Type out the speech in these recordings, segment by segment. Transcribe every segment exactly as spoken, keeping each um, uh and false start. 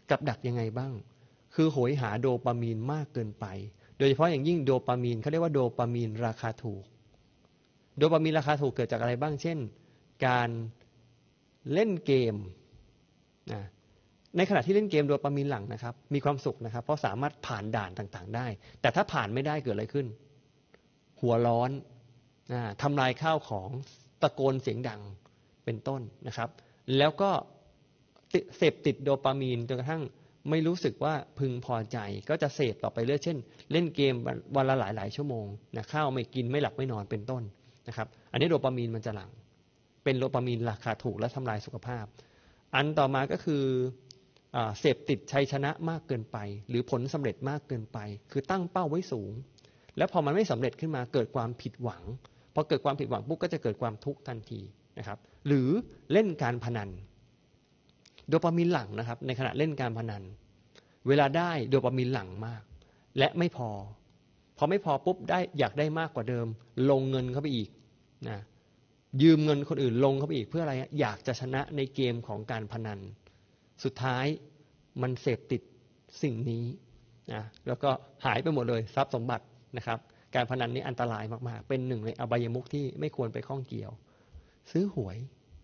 กับดักยังไงบ้างคือโหยหาโดปามีนมากเกินไปโดยเฉพาะอย่างยิ่งโดปามีนเขาเรียกว่าโดปามีนราคาถูกโดปามีนราคาถูกเกิดจากอะไรบ้างเช่นการเล่นเกมนะในขณะที่เล่นเกมโดปามีนหลั่งนะครับมีความสุขนะครับเพราะสามารถผ่านด่านต่างๆได้แต่ถ้าผ่านไม่ได้เกิดอะไรขึ้นหัวร้อนนะทำลายข้าวของตะโกนเสียงดังเป็นต้นนะครับแล้วก็เสพติดโดปามีนจนกระทั่งไม่รู้สึกว่าพึงพอใจก็จะเสพต่อไปเรื่อยเช่นเล่นเกมวันละหลายๆชั่วโมงนะข้าวไม่กินไม่หลับไม่นอนเป็นต้นนะครับอันนี้โดปามีนมันจะหลั่งเป็นโดปามีนราคาถูกและทำลายสุขภาพอันต่อมาก็คือเสพติดชัยชนะมากเกินไปหรือผลสำเร็จมากเกินไปคือตั้งเป้าไว้สูงแล้วพอมันไม่สำเร็จขึ้นมาเกิดความผิดหวังพอเกิดความผิดหวังปุ๊บก็จะเกิดความทุกข์ทันทีนะครับหรือเล่นการพนันโดปามีนหลั่งนะครับในขณะเล่นการพนันเวลาได้โดปามีนหลั่งมากและไม่พอพอไม่พอปุ๊บได้อยากได้มากกว่าเดิมลงเงินเข้าไปอีกนะยืมเงินคนอื่นลงเข้าไปอีกเพื่ออะไรอยากจะชนะในเกมของการพนันสุดท้ายมันเสพติดสิ่งนี้นะแล้วก็หายไปหมดเลยทรัพย์สมบัตินะครับการพนันนี้อันตรายมากๆเป็นหนึ่งในอบายมุขที่ไม่ควรไปข้องเกี่ยวซื้อหวย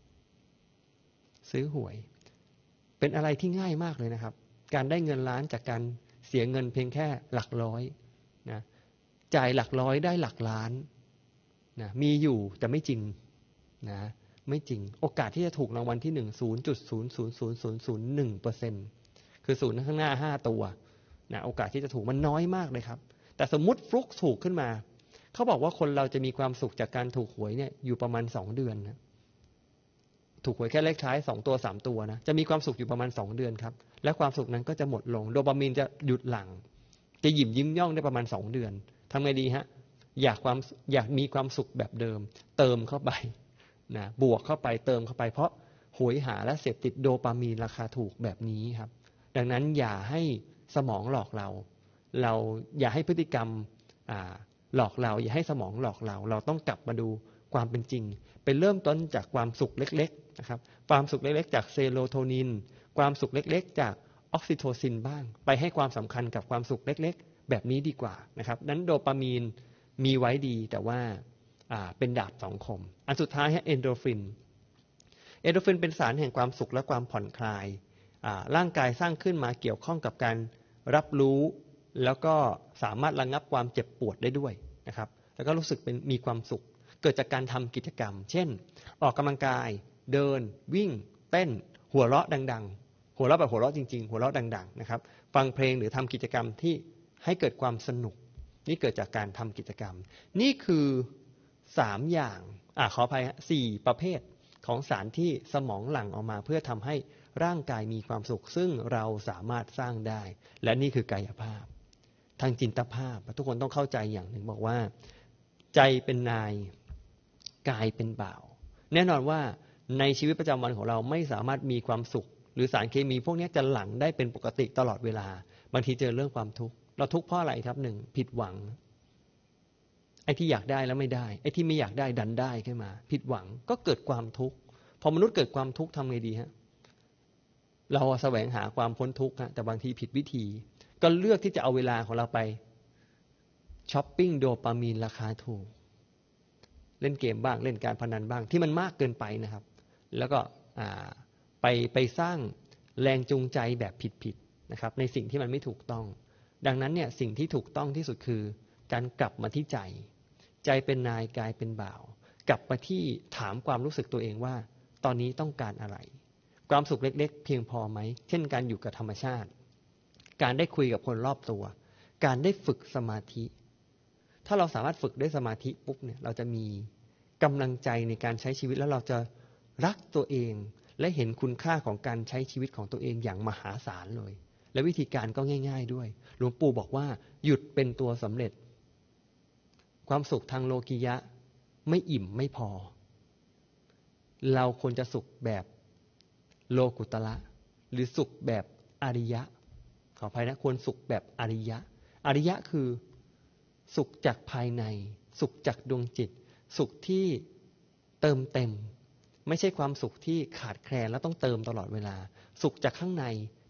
ซื้อหวยเป็นอะไรที่ง่ายมากเลยนะครับการได้เงินล้านจากการเสียเงินเพียงแค่หลักร้อยนะจ่ายหลักร้อยได้หลักล้านนะมีอยู่แต่ไม่จริงนะไม่จริงโอกาสที่จะถูกรางวัลที่หนึ่ง ศูนย์จุดศูนย์ศูนย์ศูนย์ศูนย์ศูนย์หนึ่งเปอร์เซ็นต์ คือศูนย์ข้างหน้าห้าตัวนะโอกาสที่จะถูกมันน้อยมากเลยครับแต่สมมุติฟลุกถูกขึ้นมาเขาบอกว่าคนเราจะมีความสุขจากการถูกหวยเนี่ยอยู่ประมาณสองเดือนนะถูกหวยแค่เลขท้ายสองตัวสามตัวนะจะมีความสุขอยู่ประมาณสองเดือนครับและความสุขนั้นก็จะหมดลงโดปามีนจะหยุดหลั่งจะหยิบยิ้มย่องได้ประมาณสองเดือนทำไงดีฮะอยากความอยากมีความสุขแบบเดิมเติมเข้าไปนะบวกเข้าไปเติมเข้าไปเพราะโหยหาและเสพติดโดปามีนราคาถูกแบบนี้ครับดังนั้นอย่าให้สมองหลอกเราเราอย่าให้พฤติกรรมหลอกเราอย่าให้สมองหลอกเราเราต้องกลับมาดูความเป็นจริงเป็นเริ่มต้นจากความสุขเล็กๆนะครับความสุขเล็กๆจากเซโรโทนินความสุขเล็กๆจากออกซิโทซินบ้างไปให้ความสำคัญกับความสุขเล็กๆแบบนี้ดีกว่านะครับนั้นโดปามีนมีไว้ดีแต่ว่าเป็นดาบสองคมอันสุดท้ายฮะเอนโดรฟินเอนโดรฟินเป็นสารแห่งความสุขและความผ่อนคลายร่างกายสร้างขึ้นมาเกี่ยวข้องกับการรับรู้แล้วก็สามารถระงับความเจ็บปวดได้ด้วยนะครับแล้วก็รู้สึกเป็นมีความสุขเกิดจากการทำกิจกรรมเช่นออกกำลังกายเดินวิ่งเต้นหัวเราะดังๆหัวเราะแบบหัวเราะจริงๆหัวเราะดังๆนะครับฟังเพลงหรือทำกิจกรรมที่ให้เกิดความสนุกนี่เกิดจากการทำกิจกรรมนี่คือสามอย่างอ่ะขออภัยฮะสี่ประเภทของสารที่สมองหลั่งออกมาเพื่อทำให้ร่างกายมีความสุขซึ่งเราสามารถสร้างได้และนี่คือกายภาพทางจินตภาพทุกคนต้องเข้าใจอย่างหนึ่งบอกว่าใจเป็นนายกายเป็นบ่าวแน่นอนว่าในชีวิตประจำวันของเราไม่สามารถมีความสุขหรือสารเคมีพวกนี้จะหลั่งได้เป็นปกติตลอดเวลาบางทีเจอเรื่องความทุกข์เราทุกข์เพราะอะไรครับหนึ่งผิดหวังไอ้ที่อยากได้แล้วไม่ได้ไอ้ที่ไม่อยากได้ดันได้ขึ้นมาผิดหวังก็เกิดความทุกข์พอมนุษย์เกิดความทุกข์ทำไงดีฮะเราแสวงหาความพ้นทุกข์แต่บางทีผิดวิธีก็เลือกที่จะเอาเวลาของเราไปช้อปปิ้งโดปามีนราคาถูกเล่นเกมบ้างเล่นการพนันบ้างที่มันมากเกินไปนะครับแล้วก็ไปไปสร้างแรงจูงใจแบบผิดๆนะครับในสิ่งที่มันไม่ถูกต้องดังนั้นเนี่ยสิ่งที่ถูกต้องที่สุดคือการกลับมาที่ใจใจเป็นนายกายเป็นบ่าวกลับมาที่ถามความรู้สึกตัวเองว่าตอนนี้ต้องการอะไรความสุขเล็กๆเพียงพอไหมเช่นการอยู่กับธรรมชาติการได้คุยกับคนรอบตัวการได้ฝึกสมาธิถ้าเราสามารถฝึกด้วยสมาธิปุ๊บเนี่ยเราจะมีกำลังใจในการใช้ชีวิตแล้วเราจะรักตัวเองและเห็นคุณค่าของการใช้ชีวิตของตัวเองอย่างมหาศาลเลยและวิธีการก็ง่ายๆด้วยหลวงปู่บอกว่าหยุดเป็นตัวสำเร็จความสุขทางโลกียะไม่อิ่มไม่พอเราควรจะสุขแบบโลกุตระหรือสุขแบบอริยะขออภัยนะควรสุขแบบอริยะอริยะคือสุขจากภายในสุขจากดวงจิตสุขที่เติมเต็มไม่ใช่ความสุขที่ขาดแคลนแล้วต้องเติมตลอดเวลาสุขจากข้างใน